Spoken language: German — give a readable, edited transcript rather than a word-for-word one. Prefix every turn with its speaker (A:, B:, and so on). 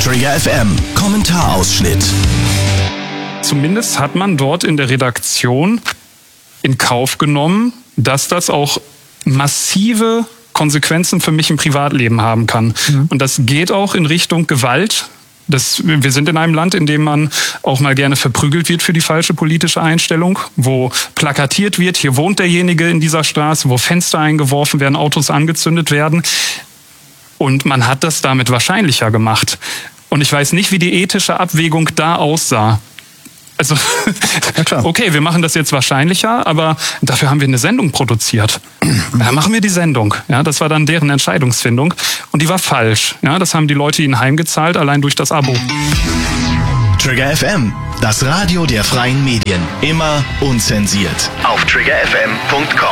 A: Trigger FM Kommentarausschnitt.
B: Zumindest hat man dort in der Redaktion in Kauf genommen, dass das auch massive Konsequenzen für mich im Privatleben haben kann. Und das geht auch in Richtung Gewalt. Wir sind in einem Land, in dem man auch mal gerne verprügelt wird für die falsche politische Einstellung, wo plakatiert wird, hier wohnt derjenige in dieser Straße, wo Fenster eingeworfen werden, Autos angezündet werden. Und man hat das damit wahrscheinlicher gemacht. Und ich weiß nicht, wie die ethische Abwägung da aussah. Also, ja, okay, wir machen das jetzt wahrscheinlicher, aber dafür haben wir eine Sendung produziert. Da machen wir die Sendung. Ja, das war dann deren Entscheidungsfindung. Und die war falsch. Ja, das haben die Leute ihnen heimgezahlt, allein durch das Abo.
A: Trigger FM, das Radio der freien Medien. Immer unzensiert. Auf triggerfm.com.